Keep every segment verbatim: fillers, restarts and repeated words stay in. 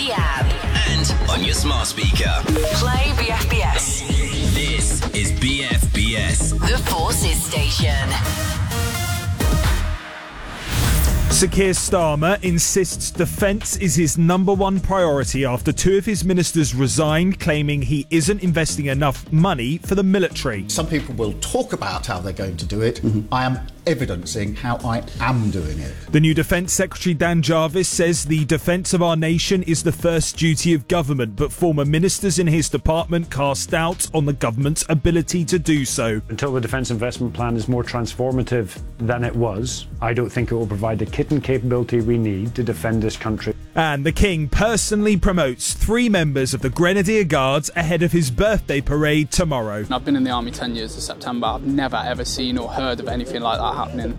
the app. And on your smart speaker. Play B F B S. This is B F B S. The Forces Station. Sir Keir Starmer insists defence is his number one priority after two of his ministers resigned, claiming he isn't investing enough money for the military. Some people will talk about how they're going to do it. Mm-hmm. I am evidencing how I am doing it. The new Defence Secretary Dan Jarvis says the defence of our nation is the first duty of government, but former ministers in his department cast doubt on the government's ability to do so. Until the Defence Investment Plan is more transformative than it was, I don't think it will provide the kit and capability we need to defend this country. And the King personally promotes three members of the Grenadier Guards ahead of his birthday parade tomorrow. I've been in the army ten years this September. I've never ever seen or heard of anything like that happening.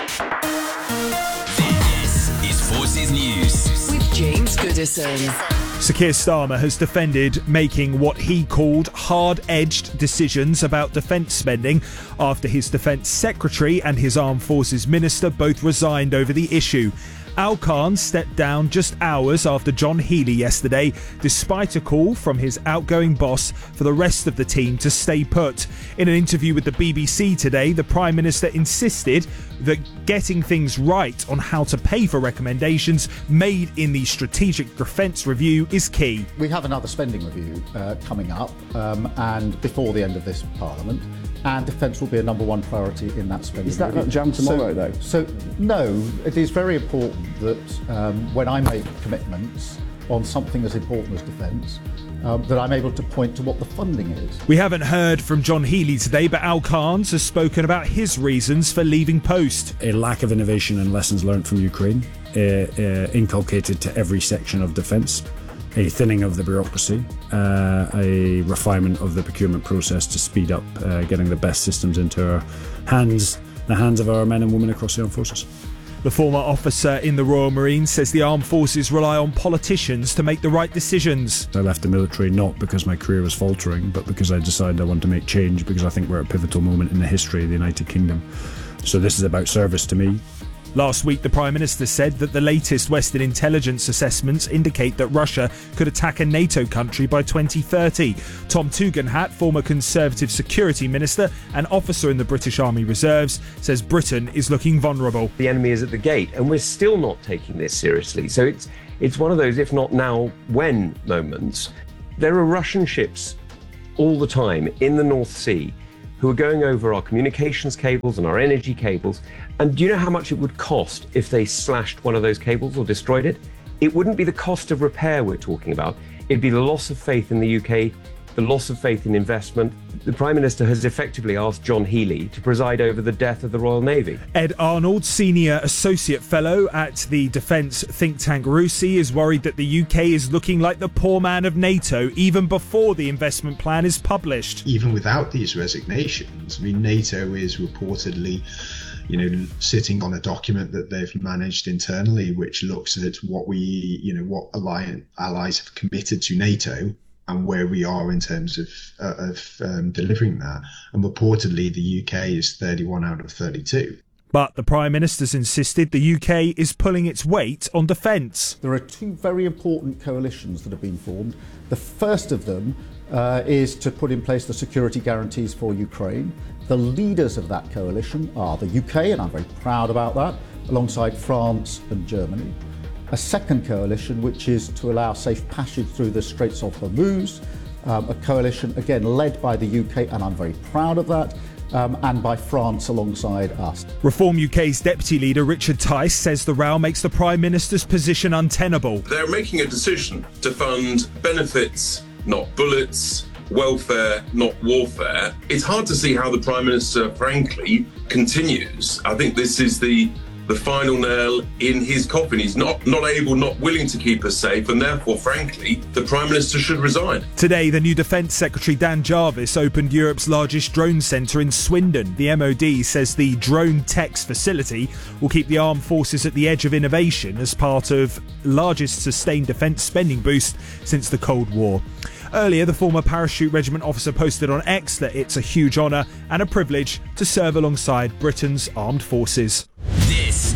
This is Forces News with James Goodison. Sir Keir Starmer has defended making what he called hard-edged decisions about defence spending after his Defence Secretary and his Armed Forces Minister both resigned over the issue. Al Khan stepped down just hours after John Healey yesterday, despite a call from his outgoing boss for the rest of the team to stay put. In an interview with the B B C today, the Prime Minister insisted that getting things right on how to pay for recommendations made in the Strategic Defence Review is key. We have another spending review uh, coming up um, and before the end of this Parliament. And defence will be a number one priority in that spending. Is that review. not jammed tomorrow, so, though? So, no, it is very important that um, when I make commitments on something as important as defence, um, that I'm able to point to what the funding is. We haven't heard from John Healey today, but Al Khan has spoken about his reasons for leaving post. A lack of innovation and lessons learned from Ukraine, uh, uh, inculcated to every section of defence. A thinning of the bureaucracy, uh, a refinement of the procurement process to speed up uh, getting the best systems into our hands, the hands of our men and women across the armed forces. The former officer in the Royal Marines says the armed forces rely on politicians to make the right decisions. I left the military not because my career was faltering, but because I decided I wanted to make change, because I think we're at a pivotal moment in the history of the United Kingdom. So this is about service to me. Last week, the Prime Minister said that the latest Western intelligence assessments indicate that Russia could attack a NATO country by twenty thirty. Tom Tugendhat, former Conservative Security Minister and officer in the British Army Reserves, says Britain is looking vulnerable. The enemy is at the gate, and we're still not taking this seriously. So it's it's one of those if not now, when moments. There are Russian ships all the time in the North Sea who are going over our communications cables and our energy cables. And do you know how much it would cost if they slashed one of those cables or destroyed it? It wouldn't be the cost of repair we're talking about. It'd be the loss of faith in the U K, the loss of faith in investment. The Prime Minister has effectively asked John Healey to preside over the death of the Royal Navy. Ed Arnold, Senior Associate Fellow at the defence think tank RUSI, is worried that the U K is looking like the poor man of NATO even before the investment plan is published. Even without these resignations, I mean, NATO is reportedly, you know, sitting on a document that they've managed internally, which looks at what we, you know, what alliance, allies have committed to NATO and where we are in terms of uh, of um, delivering that. And reportedly, the U K is thirty-one out of thirty-two. But the Prime Minister's insisted the U K is pulling its weight on defence. There are two very important coalitions that have been formed. The first of them uh, is to put in place the security guarantees for Ukraine. The leaders of that coalition are the U K, and I'm very proud about that, alongside France and Germany. A second coalition, which is to allow safe passage through the Straits of Hormuz, um, a coalition, again, led by the U K, and I'm very proud of that, um, and by France alongside us. Reform U K's Deputy Leader Richard Tice says the row makes the Prime Minister's position untenable. They're making a decision to fund benefits, not bullets, welfare, not warfare. It's hard to see how the Prime Minister, frankly, continues. I think this is the the final nail in his coffin. He's not, not able, not willing to keep us safe, and therefore, frankly, the Prime Minister should resign. Today, the new Defence Secretary Dan Jarvis opened Europe's largest drone centre in Swindon. The M O D says the Drone Techs facility will keep the armed forces at the edge of innovation as part of largest sustained defence spending boost since the Cold War. Earlier, the former parachute regiment officer posted on X that it's a huge honour and a privilege to serve alongside Britain's armed forces. This is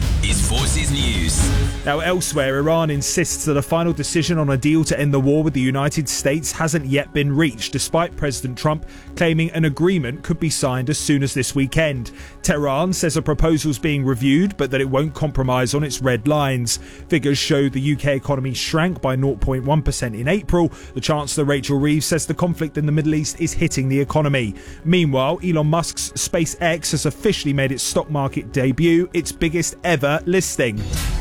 Forces News. Now, elsewhere, Iran insists that a final decision on a deal to end the war with the United States hasn't yet been reached, despite President Trump claiming an agreement could be signed as soon as this weekend. Tehran says a proposal's being reviewed, but that it won't compromise on its red lines. Figures show the U K economy shrank by zero point one percent in April. The Chancellor, Rachel Reeves, says the conflict in the Middle East is hitting the economy. Meanwhile, Elon Musk's SpaceX has officially made its stock market debut, its biggest ever listing.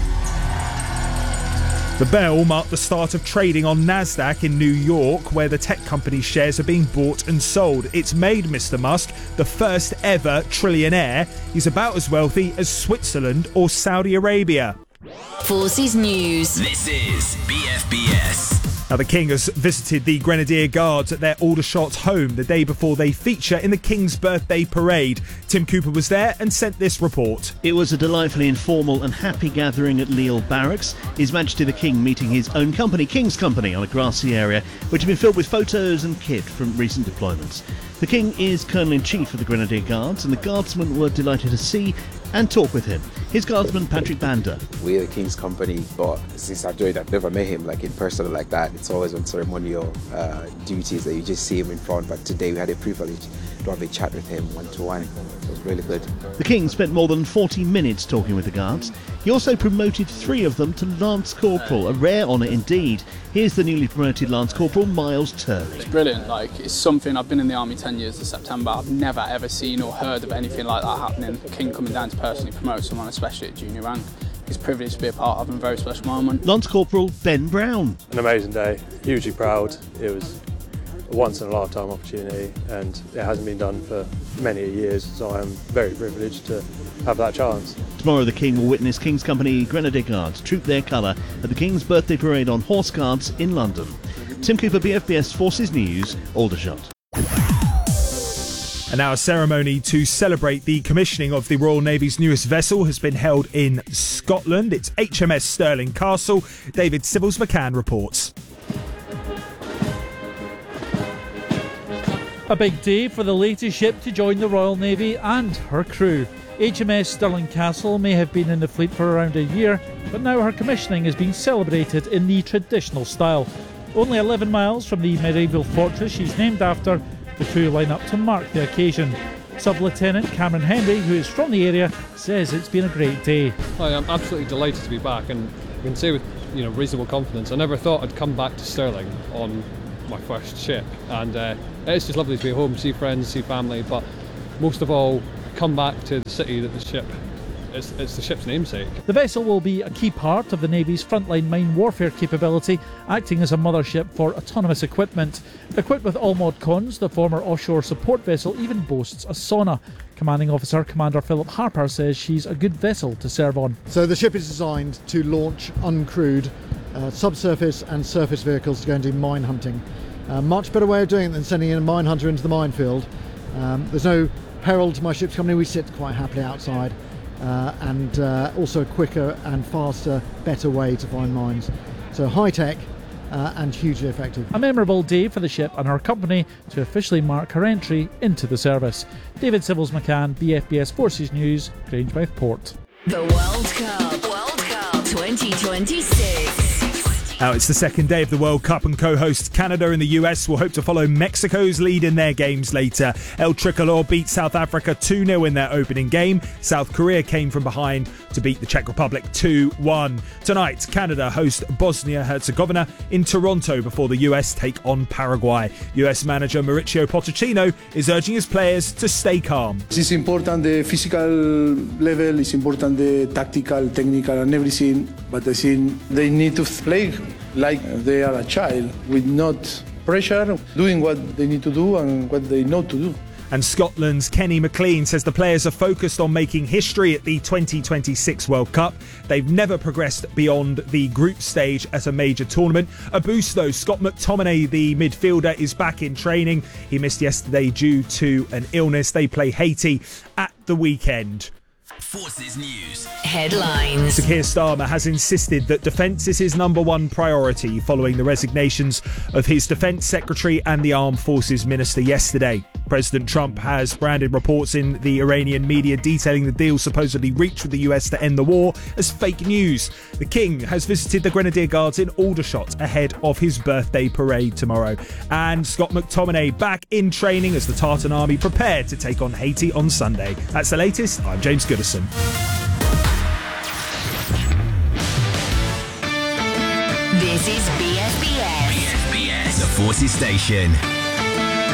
The bell marked the start of trading on NASDAQ in New York, where the tech company's shares are being bought and sold. It's made Mister Musk the first ever trillionaire. He's about as wealthy as Switzerland or Saudi Arabia. Forces News. This is B F B S. Now, the King has visited the Grenadier Guards at their Aldershot home the day before they feature in the King's birthday parade. Tim Cooper was there and sent this report. It was a delightfully informal and happy gathering at Lille Barracks. His Majesty the King meeting his own company, King's Company, on a grassy area, which had been filled with photos and kit from recent deployments. The King is Colonel-in-Chief of the Grenadier Guards, and the Guardsmen were delighted to see and talk with him. His Guardsman, Patrick Bander. We're the King's Company, but since I've joined, I've never met him like in person like that. It's always on ceremonial uh, duties that you just see him in front, but today we had a privilege to have a chat with him one-to-one. It was really good. The King spent more than forty minutes talking with the Guards. He also promoted three of them to Lance Corporal, a rare honour indeed. Here's the newly promoted Lance Corporal, Miles Turley. It's brilliant. Like, it's something. I've been in the army ten years this September. I've never ever seen or heard of anything like that happening. The King coming down to personally promote someone, especially at junior rank. It's a privilege to be a part of and a very special moment. Lance Corporal Ben Brown. An amazing day, hugely proud. It was a once in a lifetime opportunity and it hasn't been done for many years, so I'm very privileged to have that chance. Tomorrow the King will witness King's Company Grenadier Guards troop their colour at the King's birthday parade on Horse Guards in London. Tim Cooper, B F B S Forces News, Aldershot. And now a ceremony to celebrate the commissioning of the Royal Navy's newest vessel has been held in Scotland. It's H M S Stirling Castle. David Sibbles McCann reports. A big day for the latest ship to join the Royal Navy and her crew. H M S Stirling Castle may have been in the fleet for around a year, but now her commissioning is being celebrated in the traditional style. Only eleven miles from the medieval fortress she's named after, the crew line up to mark the occasion. Sub-Lieutenant Cameron Henry, who is from the area, says it's been a great day. I am absolutely delighted to be back, and I can say with you know reasonable confidence, I never thought I'd come back to Stirling on my first ship, and uh, it's just lovely to be home, see friends, see family, but most of all, come back to the city that the ship is, it's the ship's namesake. The vessel will be a key part of the Navy's frontline mine warfare capability, acting as a mothership for autonomous equipment. Equipped with all mod cons, the former offshore support vessel even boasts a sauna. Commanding Officer Commander Philip Harper says she's a good vessel to serve on. So the ship is designed to launch uncrewed uh, subsurface and surface vehicles to go and do mine hunting. A much better way of doing it than sending in a mine hunter into the minefield. Um, there's no peril to my ship's company. We sit quite happily outside, uh, and uh, also a quicker and faster, better way to find mines. So high tech uh, and hugely effective. A memorable day for the ship and her company to officially mark her entry into the service. David Sibbles McCann, B F B S Forces News, Grangemouth Port. The World Cup, World Cup twenty twenty-six. Now it's the second day of the World Cup and co-hosts Canada and the U S will hope to follow Mexico's lead in their games later. El Tricolor beat South Africa two nil in their opening game. South Korea came from behind to beat the Czech Republic two one. Tonight, Canada host Bosnia-Herzegovina in Toronto before the U S take on Paraguay. U S manager Mauricio Pochettino is urging his players to stay calm. It's important the physical level, it's important the tactical, technical and everything, but I think they need to play like they are a child, with not pressure, doing what they need to do and what they know to do. And Scotland's Kenny McLean says the players are focused on making history at the twenty twenty-six World Cup. They've never progressed beyond the group stage at a major tournament. A boost though, Scott McTominay, the midfielder, is back in training. He missed yesterday due to an illness. They play Haiti at the weekend. Forces News. Headlines. Sir Keir Starmer has insisted that defence is his number one priority following the resignations of his Defence Secretary and the Armed Forces Minister yesterday. President Trump has branded reports in the Iranian media detailing the deal supposedly reached with the U S to end the war as fake news. The King has visited the Grenadier Guards in Aldershot ahead of his birthday parade tomorrow. And Scott McTominay back in training as the Tartan Army prepared to take on Haiti on Sunday. That's the latest. I'm James Goodison. This is B F B S. B F B S, the Forces Station.